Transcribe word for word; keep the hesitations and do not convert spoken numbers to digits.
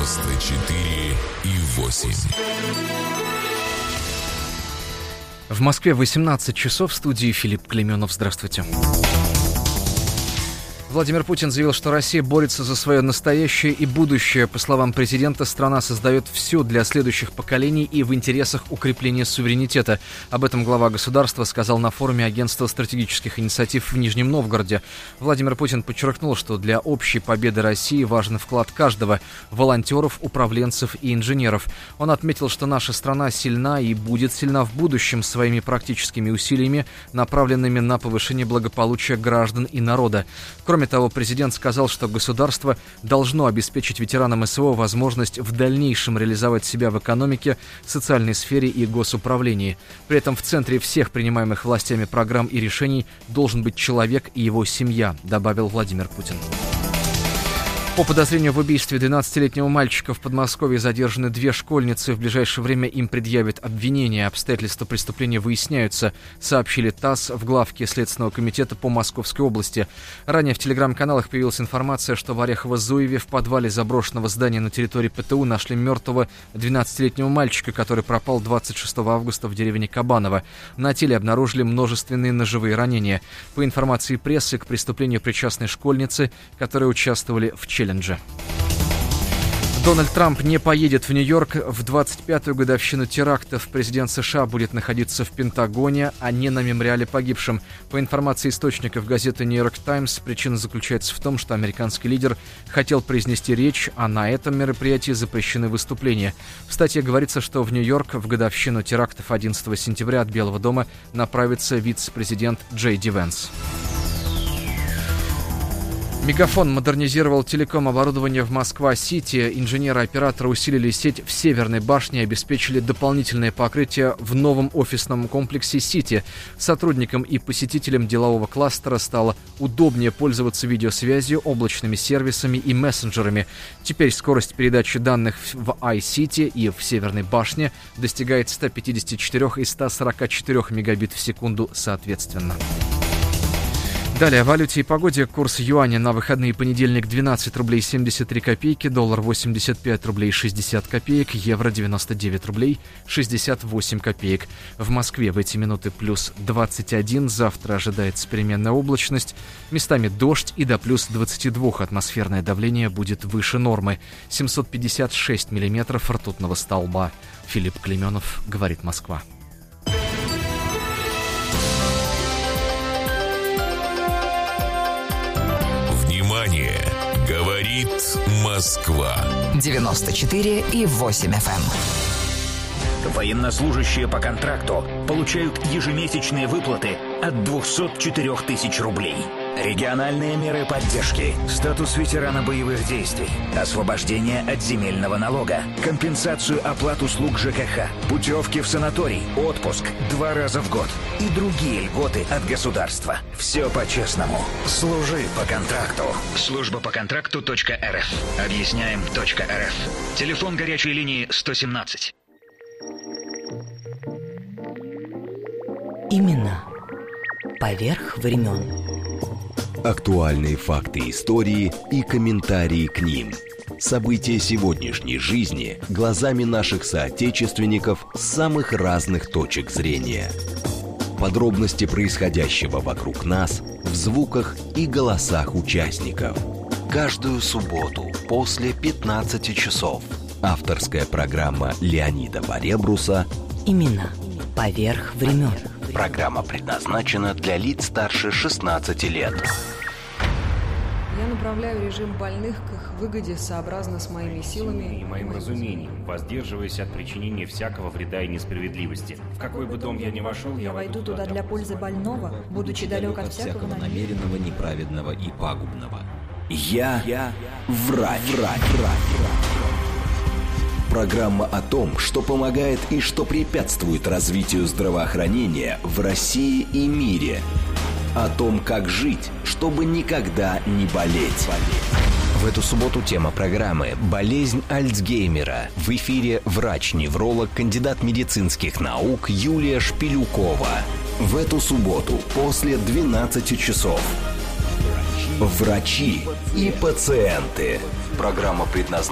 девяносто четыре и восемь. В Москве восемнадцать часов, в студии Филипп Клейменов. Здравствуйте. Владимир Путин заявил, что Россия борется за свое настоящее и будущее. По словам президента, страна создает все для следующих поколений и в интересах укрепления суверенитета. Об этом глава государства сказал на форуме Агентства стратегических инициатив в Нижнем Новгороде. Владимир Путин подчеркнул, что для общей победы России важен вклад каждого – волонтеров, управленцев и инженеров. Он отметил, что наша страна сильна и будет сильна в будущем своими практическими усилиями, направленными на повышение благополучия граждан и народа. Кроме того, президент сказал, что государство должно обеспечить ветеранам СВО возможность в дальнейшем реализовать себя в экономике, социальной сфере и госуправлении. При этом в центре всех принимаемых властями программ и решений должен быть человек и его семья, добавил Владимир Путин. По подозрению в убийстве двенадцатилетнего мальчика в Подмосковье задержаны две школьницы. В ближайшее время им предъявят обвинения. Обстоятельства преступления выясняются, сообщили ТАСС в главке Следственного комитета по Московской области. Ранее в телеграм-каналах появилась информация, что в Орехово-Зуеве в подвале заброшенного здания на территории ПТУ нашли мертвого двенадцатилетнего мальчика, который пропал двадцать шестого августа в деревне Кабаново. На теле обнаружили множественные ножевые ранения. По информации прессы, к преступлению причастны школьницы, которые участвовали в челленджи. Дональд Трамп не поедет в Нью-Йорк в двадцать пятую годовщину терактов. Президент США будет находиться в Пентагоне, а не на мемориале погибшим. По информации источников газеты «Нью-Йорк Таймс», причина заключается в том, что американский лидер хотел произнести речь, а на этом мероприятии запрещены выступления. В статье говорится, что в Нью-Йорк в годовщину терактов одиннадцатого сентября от Белого дома направится вице-президент Джей Ди Венс. Мегафон модернизировал телеком-оборудование в Москва-Сити. Инженеры-операторы усилили сеть в Северной башне и обеспечили дополнительное покрытие в новом офисном комплексе «Сити». Сотрудникам и посетителям делового кластера стало удобнее пользоваться видеосвязью, облачными сервисами и мессенджерами. Теперь скорость передачи данных в iCity и в Северной башне достигает ста пятидесяти четырёх и ста сорока четырёх мегабит в секунду соответственно. Далее о валюте и погоде. Курс юаня на выходные: понедельник двенадцать рублей семьдесят три копейки, доллар восемьдесят пять рублей шестьдесят копеек, евро девяносто девять рублей шестьдесят восемь копеек. В Москве в эти минуты плюс двадцать один, завтра ожидается переменная облачность, местами дождь и до плюс двадцати двух. Атмосферное давление будет выше нормы. семьсот пятьдесят шесть миллиметров ртутного столба. Филипп Клейменов, говорит Москва. Говорит Москва. девяносто четыре и восемь эф эм. Военнослужащие по контракту получают ежемесячные выплаты от двухсот четырёх тысяч рублей. Региональные меры поддержки, статус ветерана боевых действий, освобождение от земельного налога, компенсацию оплат услуг ЖКХ, путевки в санаторий, отпуск два раза в год и другие льготы от государства. Все по-честному. Служи по контракту. Служба по контракту .рф. Объясняем .рф. Телефон горячей линии сто семнадцать. Именно поверх времен. Актуальные факты истории и комментарии к ним. События сегодняшней жизни глазами наших соотечественников с самых разных точек зрения. Подробности происходящего вокруг нас в звуках и голосах участников. Каждую субботу после пятнадцати часов. Авторская программа Леонида Баребруса Именно поверх времен. Программа предназначена для лиц старше шестнадцати лет. Я направляю режим больных к их выгоде сообразно с моими силами и моим разумением, воздерживаясь от причинения всякого вреда и несправедливости. В какой бы дом я ни вошел, я, я войду туда для пользы больного, будучи далек от всякого намеренного, неправедного и пагубного. Я, я врач. врач. Программа о том, что помогает и что препятствует развитию здравоохранения в России и мире. О том, как жить, чтобы никогда не болеть. В эту субботу тема программы «Болезнь Альцгеймера». В эфире врач-невролог, кандидат медицинских наук Юлия Шпилюкова. В эту субботу после двенадцати часов. Врачи и пациенты. Программа предназначена